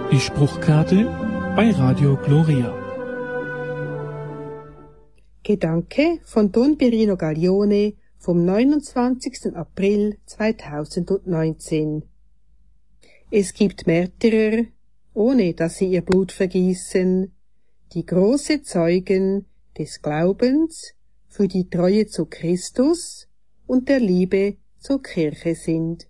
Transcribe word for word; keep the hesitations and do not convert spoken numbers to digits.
Die Spruchkarte bei Radio Gloria. Gedanke von Don Pirino Gaglione vom neunundzwanzigsten April zweitausendneunzehn. Es gibt Märtyrer, ohne dass sie ihr Blut vergießen, die große Zeugen des Glaubens für die Treue zu Christus und der Liebe zur Kirche sind.